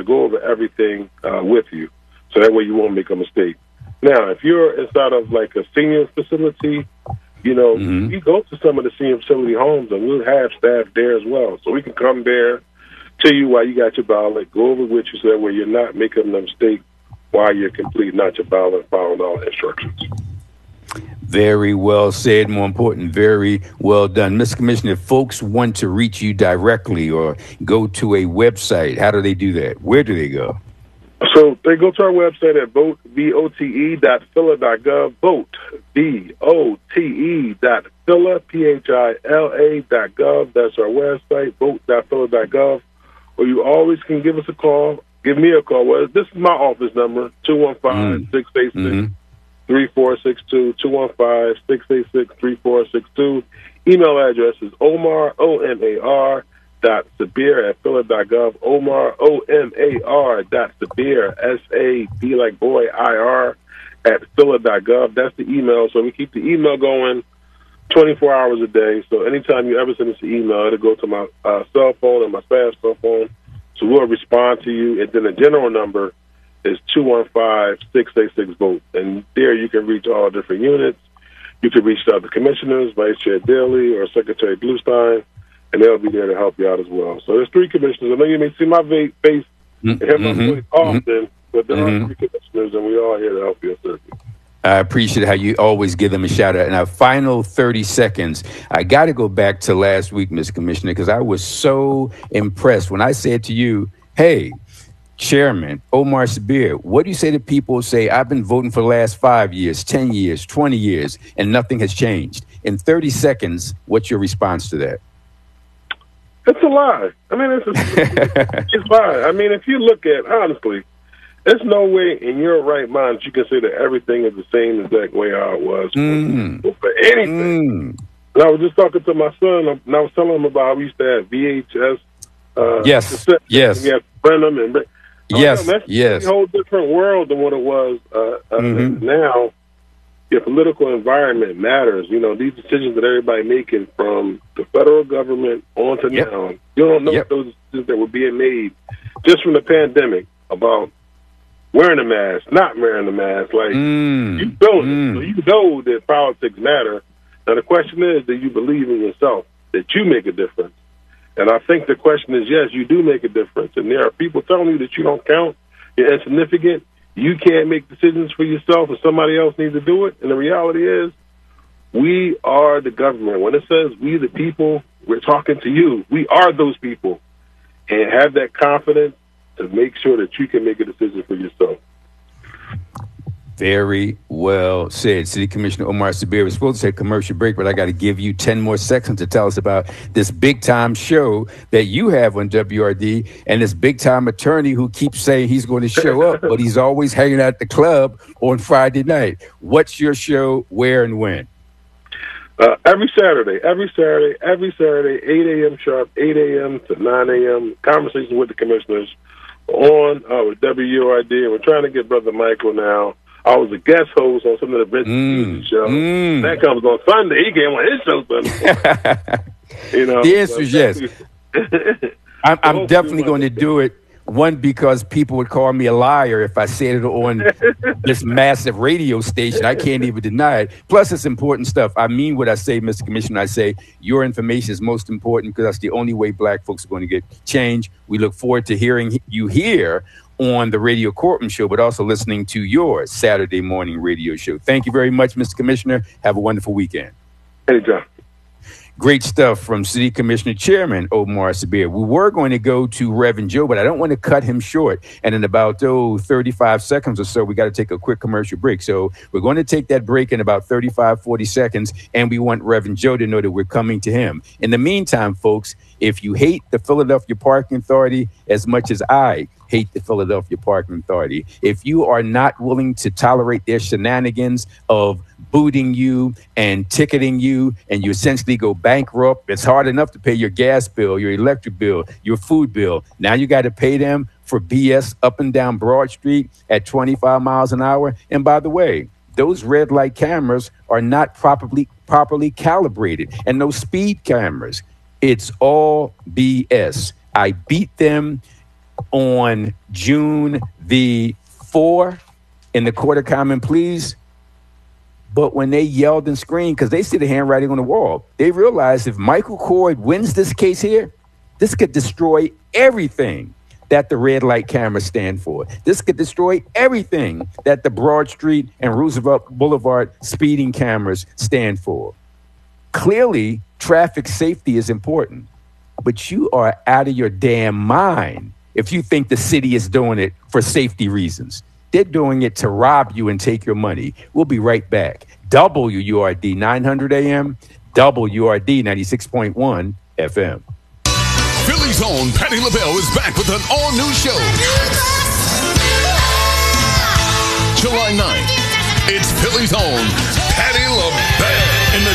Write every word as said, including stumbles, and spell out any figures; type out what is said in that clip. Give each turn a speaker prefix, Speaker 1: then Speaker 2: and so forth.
Speaker 1: go over everything uh, with you, so that way you won't make a mistake. Now, if you're inside of like a senior facility, you know, mm-hmm. you go to some of the senior facility homes, and we'll have staff there as well, so we can come there, tell you why you got your ballot, go over with you, so that way you're not making a mistake while you're completing out your ballot, following all the instructions.
Speaker 2: Very well said. More important, very well done. Mister Commissioner, if folks want to reach you directly or go to a website, how do they do that? Where do they go?
Speaker 1: So they go to our website at vote, V O T E dot P H I L A dot gov, vote, V O T E dot P H I L A, P H I L A dot gov. That's our website, vote dot P H I L A dot gov. Or you always can give us a call. Give me a call. Well, this is my office number, two one five, six eight six, three four six two, two one five, six eight six, three four six two. Email address is Omar, O M A R, dot Sabir at P H I L A dot gov. Omar, O M A R, dot Sabir, S A B like boy, I R, at P H I L A dot gov. That's the email. So we keep the email going twenty-four hours a day. So anytime you ever send us an email, it'll go to my uh, cell phone and my staff cell phone. So we'll respond to you. And then the general number is two one five, six eight six, vote. And there you can reach all different units. You can reach out to commissioners, Vice Chair Daly or Secretary Bluestein, and they'll be there to help you out as well. So there's three commissioners. I know you may see my face and hear my voice often, mm-hmm. but there mm-hmm. are three commissioners, and we're all here to help you and serve you.
Speaker 2: I appreciate how you always give them a shout out. In our final thirty seconds, I got to go back to last week, Mister Commissioner, because I was so impressed when I said to you, hey, Chairman Omar Sabir, what do you say to people who say, I've been voting for the last five years, ten years, twenty years, and nothing has changed? In thirty seconds, what's your response to that?
Speaker 1: It's a lie. I mean, it's a, it's a lie. I mean, if you look at, honestly, there's no way in your right mind you can say that everything is the same exact way how it was
Speaker 2: mm.
Speaker 1: for, for anything. Mm. And I was just talking to my son, and I was telling him about how we used to have V H S. Uh,
Speaker 2: yes, yes.
Speaker 1: We had to print them and bring, oh,
Speaker 2: yes,
Speaker 1: no, that's
Speaker 2: yes.
Speaker 1: a whole different world than what it was. Uh, uh, mm-hmm. Now, your political environment matters. You know, these decisions that everybody making from the federal government on to
Speaker 2: yep.
Speaker 1: now, you don't know
Speaker 2: yep.
Speaker 1: those decisions that were being made just from the pandemic about wearing a mask, not wearing a mask. Like,
Speaker 2: mm.
Speaker 1: you know
Speaker 2: mm.
Speaker 1: it. So you know that politics matter. Now, the question is, do you believe in yourself, that you make a difference? And I think the question is, yes, you do make a difference. And there are people telling you that you don't count, you're insignificant, you can't make decisions for yourself, and somebody else needs to do it. And the reality is, we are the government. When it says we the people, we're talking to you. We are those people. And have that confidence to make sure that you can make a decision for yourself.
Speaker 2: Very well said. City Commissioner Omar Sabir was supposed to take a commercial break, but I got to give you ten more seconds to tell us about this big-time show that you have on W R D and this big-time attorney who keeps saying he's going to show up, but he's always hanging out at the club on Friday night. What's your show, where, and when?
Speaker 1: Uh, every Saturday, every Saturday, every Saturday, eight a.m. sharp, eight a.m. to nine a.m., conversations with the commissioners on uh, with W R D, and we're trying to get Brother Michael now. I was a guest host on some of the British
Speaker 2: mm,
Speaker 1: shows.
Speaker 2: Mm.
Speaker 1: That comes on Sunday. He came on his show Sunday. You know,
Speaker 2: the answer is yes. I'm, I'm definitely going to do it. One, because people would call me a liar if I said it on this massive radio station. I can't even deny it. Plus, it's important stuff. I mean what I say, Mister Commissioner. I say your information is most important because that's the only way black folks are going to get change. We look forward to hearing you here on the Radio Courtroom Show, but also listening to your Saturday morning radio show. Thank you very much, Mister Commissioner. Have a wonderful weekend.
Speaker 1: Anytime.
Speaker 2: Great stuff from City Commissioner Chairman Omar Sabir. We were going to go to Reverend Joe, but I don't want to cut him short. And in about, oh, thirty-five seconds or so, we got to take a quick commercial break. So we're going to take that break in about thirty-five, forty seconds, and we want Reverend Joe to know that we're coming to him. In the meantime, folks, if you hate the Philadelphia Parking Authority as much as I hate the Philadelphia Parking Authority, if you are not willing to tolerate their shenanigans of booting you and ticketing you, and you essentially go bankrupt, it's hard enough to pay your gas bill, your electric bill, your food bill. Now you got to pay them for B S up and down Broad Street at twenty-five miles an hour. And by the way, those red light cameras are not properly properly calibrated, and those speed cameras, it's all B S. I beat them on June the fourth in the Court of Common Pleas. But when they yelled and screamed, because they see the handwriting on the wall, they realized if Michael Cord wins this case here, this could destroy everything that the red light cameras stand for. This could destroy everything that the Broad Street and Roosevelt Boulevard speeding cameras stand for. Clearly, traffic safety is important, but you are out of your damn mind if you think the city is doing it for safety reasons. They're doing it to rob you and take your money. We'll be right back. W U R D nine hundred A M, W U R D ninety-six point one F M.
Speaker 3: Philly's own Patti LaBelle is back with an all-new show. July ninth, it's Philly's own Patti LaBelle.